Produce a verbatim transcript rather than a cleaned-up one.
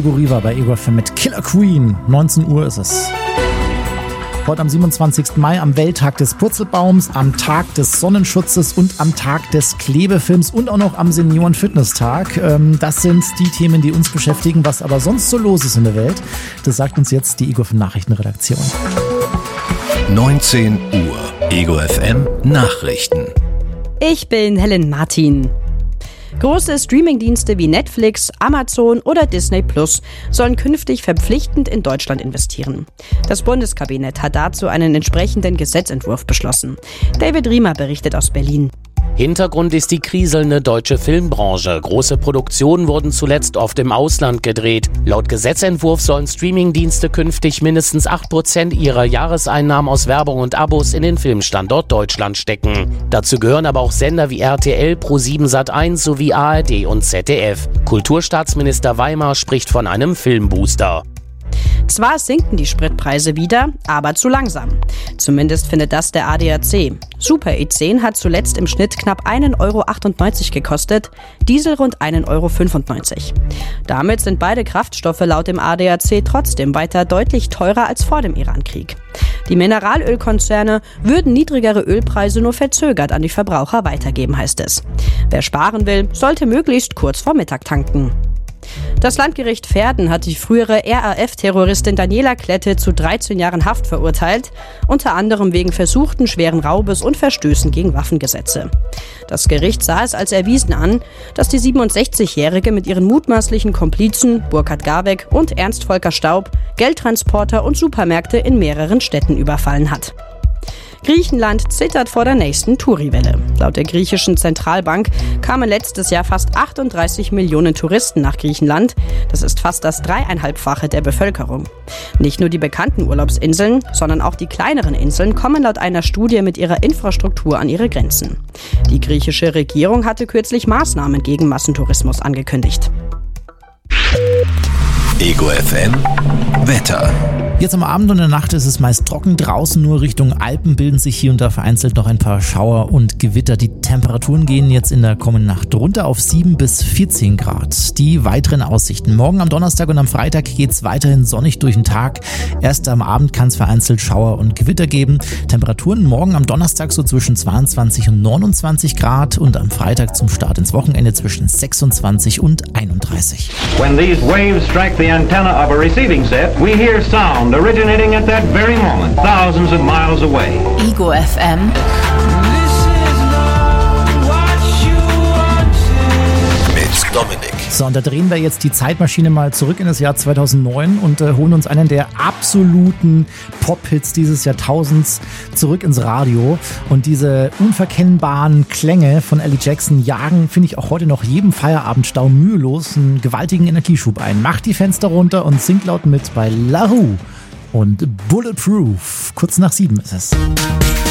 Hugo Riva bei Ego F M mit Killer Queen. neunzehn Uhr ist es. Heute am siebenundzwanzigsten Mai, am Welttag des Purzelbaums, am Tag des Sonnenschutzes und am Tag des Klebefilms und auch noch am Senioren-Fitness-Tag. Das sind die Themen, die uns beschäftigen. Was aber sonst so los ist in der Welt, das sagt uns jetzt die Ego F M Nachrichtenredaktion. neunzehn Uhr, Ego F M Nachrichten. Ich bin Helen Martin. Große Streamingdienste wie Netflix, Amazon oder Disney Plus sollen künftig verpflichtend in Deutschland investieren. Das Bundeskabinett hat dazu einen entsprechenden Gesetzentwurf beschlossen. David Riemer berichtet aus Berlin. Hintergrund ist die kriselnde deutsche Filmbranche. Große Produktionen wurden zuletzt oft im Ausland gedreht. Laut Gesetzentwurf sollen Streamingdienste künftig mindestens acht Prozent ihrer Jahreseinnahmen aus Werbung und Abos in den Filmstandort Deutschland stecken. Dazu gehören aber auch Sender wie R T L, ProSieben Sat eins sowie A R D und Z D F. Kulturstaatsminister Weimar spricht von einem Filmbooster. Zwar sinken die Spritpreise wieder, aber zu langsam. Zumindest findet das der A D A C. Super E zehn hat zuletzt im Schnitt knapp ein Euro achtundneunzig gekostet, Diesel rund ein Euro fünfundneunzig. Damit sind beide Kraftstoffe laut dem A D A C trotzdem weiter deutlich teurer als vor dem Irankrieg. Die Mineralölkonzerne würden niedrigere Ölpreise nur verzögert an die Verbraucher weitergeben, heißt es. Wer sparen will, sollte möglichst kurz vor Mittag tanken. Das Landgericht Verden hat die frühere R A F-Terroristin Daniela Klette zu dreizehn Jahren Haft verurteilt, unter anderem wegen versuchten schweren Raubes und Verstößen gegen Waffengesetze. Das Gericht sah es als erwiesen an, dass die siebenundsechzigjährige mit ihren mutmaßlichen Komplizen Burkhard Garbeck und Ernst Volker Staub Geldtransporter und Supermärkte in mehreren Städten überfallen hat. Griechenland zittert vor der nächsten Touri-Welle. Laut der griechischen Zentralbank kamen letztes Jahr fast achtunddreißig Millionen Touristen nach Griechenland. Das ist fast das dreieinhalbfache der Bevölkerung. Nicht nur die bekannten Urlaubsinseln, sondern auch die kleineren Inseln kommen laut einer Studie mit ihrer Infrastruktur an ihre Grenzen. Die griechische Regierung hatte kürzlich Maßnahmen gegen Massentourismus angekündigt. Ego F M Wetter. Jetzt am Abend und in der Nacht ist es meist trocken. Draußen nur Richtung Alpen bilden sich hier und da vereinzelt noch ein paar Schauer und Gewitter. Die Temperaturen gehen jetzt in der kommenden Nacht runter auf sieben bis vierzehn Grad. Die weiteren Aussichten. Morgen am Donnerstag und am Freitag geht es weiterhin sonnig durch den Tag. Erst am Abend kann es vereinzelt Schauer und Gewitter geben. Temperaturen morgen am Donnerstag so zwischen zweiundzwanzig und neunundzwanzig Grad und am Freitag zum Start ins Wochenende zwischen sechsundzwanzig und einunddreißig. When these waves strike the antenna of a receiving set, we hear sound originating at that very moment, thousands of miles away. Ego F M. Mit Dominik. So, und da drehen wir jetzt die Zeitmaschine mal zurück in das Jahr zweitausendneun und äh, holen uns einen der absoluten Pop-Hits dieses Jahrtausends zurück ins Radio. Und diese unverkennbaren Klänge von Ellie Jackson jagen, finde ich, auch heute noch jedem Feierabendstau mühelos einen gewaltigen Energieschub ein. Macht die Fenster runter und singt laut mit bei La Rue und Bulletproof. Kurz nach sieben ist es.